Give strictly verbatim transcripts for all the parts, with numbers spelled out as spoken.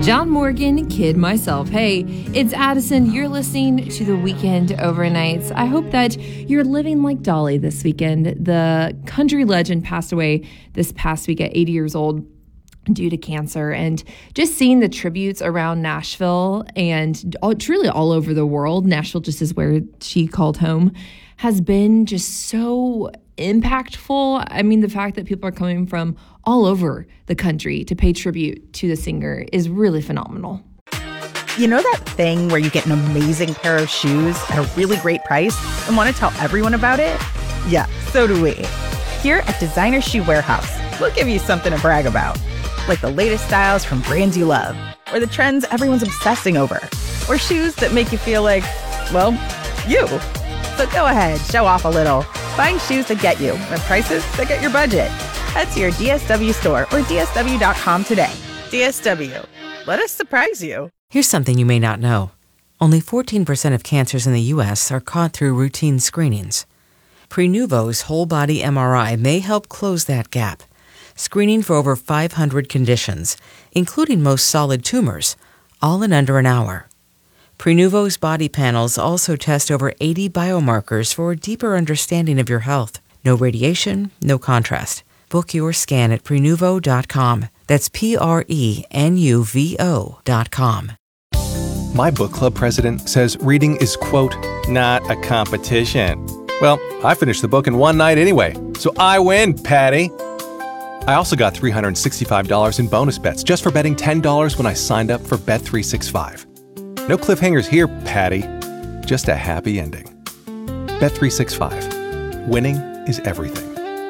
John Morgan, kid myself. Hey, it's Addison. You're listening to The Weekend Overnights. I hope that you're living like Dolly this weekend. The country legend passed away this past week at eighty years old due to cancer. And just seeing the tributes around Nashville and all, truly all over the world, Nashville just is where she called home, has been just so impactful. I mean, the fact that people are coming from all over the country to pay tribute to the singer is really phenomenal. You know that thing where you get an amazing pair of shoes at a really great price and want to tell everyone about it? Yeah, so do we. Here at Designer Shoe Warehouse, we'll give you something to brag about, like the latest styles from brands you love, or the trends everyone's obsessing over, or shoes that make you feel like, well, you. So go ahead, show off a little. Find shoes that get you at prices that get your budget. Head to your D S W store or D S W dot com today. D S W. Let us surprise you. Here's something you may not know. Only fourteen percent of cancers in the U S are caught through routine screenings. Prenuvo's whole-body M R I may help close that gap, screening for over five hundred conditions, including most solid tumors, all in under an hour. Prenuvo's body panels also test over eighty biomarkers for a deeper understanding of your health. No radiation, no contrast. Book your scan at Prenuvo dot com. That's P R E N U V O dot com. My book club president says reading is, quote, not a competition. Well, I finished the book in one night anyway, so I win, Patty. I also got three hundred sixty-five dollars in bonus bets just for betting ten dollars when I signed up for Bet three sixty-five. No cliffhangers here, Patty. Just a happy ending. Bet three sixty-five. Winning is everything.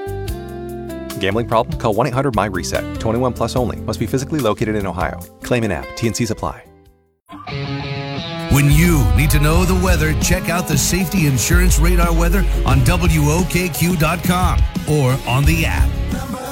Gambling problem? Call one eight hundred M Y reset. twenty-one plus only. Must be physically located in Ohio. Claim an app. T N Cs apply. When you need to know the weather, check out the Safety Insurance Radar weather on W O K Q dot com or on the app.